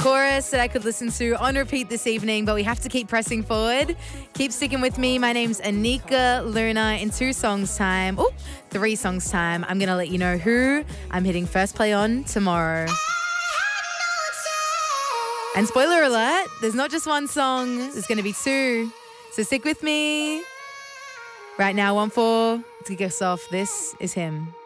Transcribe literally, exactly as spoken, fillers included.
chorus that I could listen to on repeat this evening, but we have to keep pressing forward. Keep sticking with me. My name's Anika Luna. In two songs' time, oh, three songs' time, I'm going to let you know who I'm hitting first play on tomorrow. And spoiler alert, there's not just one song, there's going to be two. So stick with me. Right now, one four, to kick us off, this is him.